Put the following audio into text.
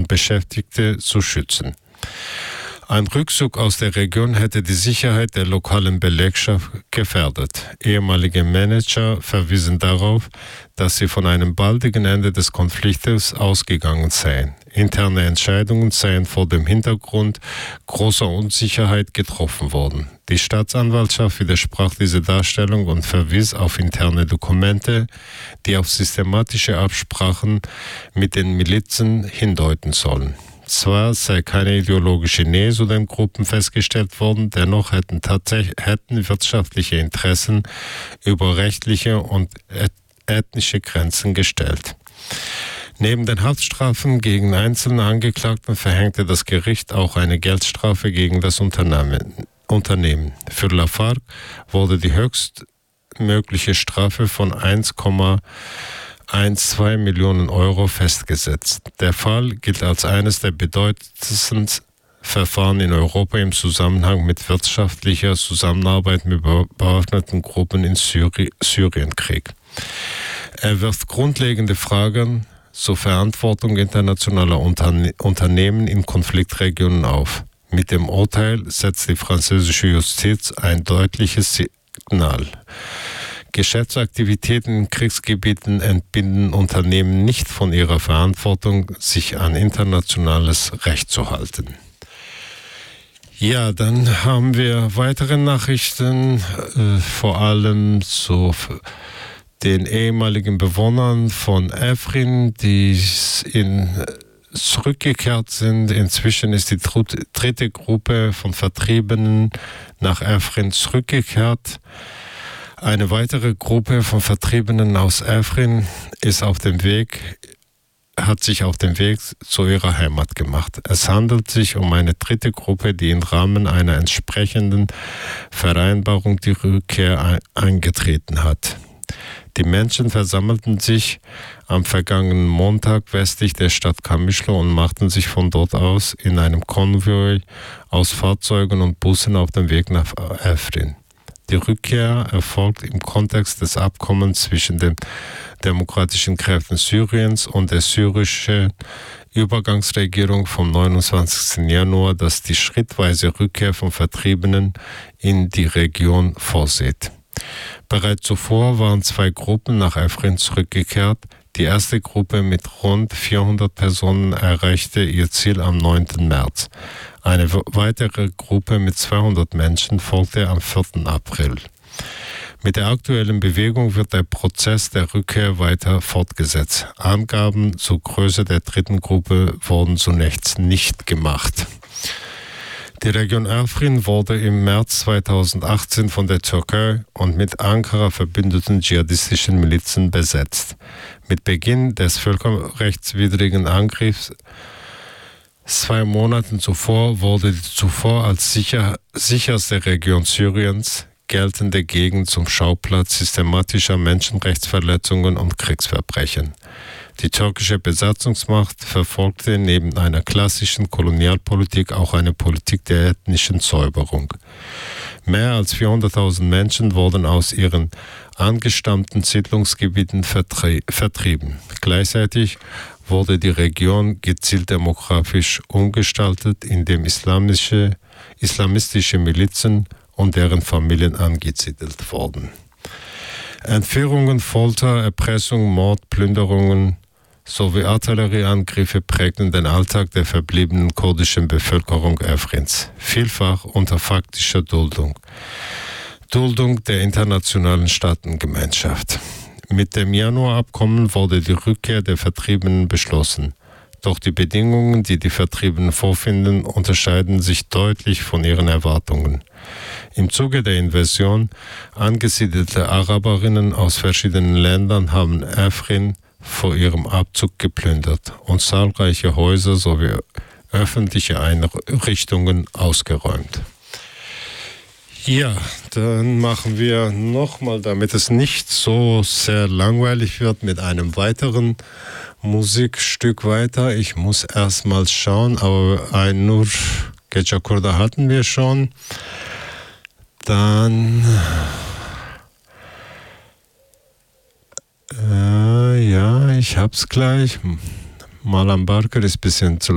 Beschäftigte zu schützen. Ein Rückzug aus der Region hätte die Sicherheit der lokalen Belegschaft gefährdet. Ehemalige Manager verwiesen darauf, dass sie von einem baldigen Ende des Konfliktes ausgegangen seien. Interne Entscheidungen seien vor dem Hintergrund großer Unsicherheit getroffen worden. Die Staatsanwaltschaft widersprach dieser Darstellung und verwies auf interne Dokumente, die auf systematische Absprachen mit den Milizen hindeuten sollen. Zwar sei keine ideologische Nähe zu den Gruppen festgestellt worden, dennoch hätten wirtschaftliche Interessen über rechtliche und ethnische Grenzen gestellt. Neben den Haftstrafen gegen einzelne Angeklagten verhängte das Gericht auch eine Geldstrafe gegen das Unternehmen. Für Lafargue wurde die höchstmögliche Strafe von 1,12 Millionen Euro festgesetzt. Der Fall gilt als eines der bedeutendsten Verfahren in Europa im Zusammenhang mit wirtschaftlicher Zusammenarbeit mit bewaffneten Gruppen im Syrienkrieg. Er wirft grundlegende Fragen zur Verantwortung internationaler Unternehmen in Konfliktregionen auf. Mit dem Urteil setzt die französische Justiz ein deutliches Signal. Geschäftsaktivitäten in Kriegsgebieten entbinden Unternehmen nicht von ihrer Verantwortung, sich an internationales Recht zu halten. Ja, dann haben wir weitere Nachrichten, vor allem zu den ehemaligen Bewohnern von Afrin, die zurückgekehrt sind. Inzwischen ist die dritte Gruppe von Vertriebenen nach Afrin zurückgekehrt. Eine weitere Gruppe von Vertriebenen aus Afrin hat sich auf den Weg zu ihrer Heimat gemacht. Es handelt sich um eine dritte Gruppe, die im Rahmen einer entsprechenden Vereinbarung die Rückkehr eingetreten hat. Die Menschen versammelten sich am vergangenen Montag westlich der Stadt Qamishlo und machten sich von dort aus in einem Konvoi aus Fahrzeugen und Bussen auf den Weg nach Afrin. Die Rückkehr erfolgt im Kontext des Abkommens zwischen den demokratischen Kräften Syriens und der syrischen Übergangsregierung vom 29. Januar, das die schrittweise Rückkehr von Vertriebenen in die Region vorsieht. Bereits zuvor waren 2 Gruppen nach Afrin zurückgekehrt. Die erste Gruppe mit rund 400 Personen erreichte ihr Ziel am 9. März. Eine weitere Gruppe mit 200 Menschen folgte am 4. April. Mit der aktuellen Bewegung wird der Prozess der Rückkehr weiter fortgesetzt. Angaben zur Größe der dritten Gruppe wurden zunächst nicht gemacht. Die Region Afrin wurde im März 2018 von der Türkei und mit Ankara verbündeten dschihadistischen Milizen besetzt. Mit Beginn des völkerrechtswidrigen Angriffs 2 Monaten zuvor wurde die zuvor als sicherste Region Syriens geltende Gegend zum Schauplatz systematischer Menschenrechtsverletzungen und Kriegsverbrechen. Die türkische Besatzungsmacht verfolgte neben einer klassischen Kolonialpolitik auch eine Politik der ethnischen Säuberung. Mehr als 400.000 Menschen wurden aus ihren angestammten Siedlungsgebieten vertrieben. Gleichzeitig wurde die Region gezielt demografisch umgestaltet, indem islamistische Milizen und deren Familien angesiedelt wurden. Entführungen, Folter, Erpressung, Mord, Plünderungen sowie Artillerieangriffe prägten den Alltag der verbliebenen kurdischen Bevölkerung Afrins, vielfach unter faktischer Duldung der internationalen Staatengemeinschaft. Mit dem Januarabkommen wurde die Rückkehr der Vertriebenen beschlossen. Doch die Bedingungen, die die Vertriebenen vorfinden, unterscheiden sich deutlich von ihren Erwartungen. Im Zuge der Invasion angesiedelte Araberinnen aus verschiedenen Ländern haben Afrin vor ihrem Abzug geplündert und zahlreiche Häuser sowie öffentliche Einrichtungen ausgeräumt. Ja, dann machen wir nochmal, damit es nicht so sehr langweilig wird, mit einem weiteren Musikstück weiter. Ich muss erstmal schauen, aber ein Nur Gecakurda hatten wir schon. Dann ja, ich hab's gleich. Malam Barker ist ein bisschen zu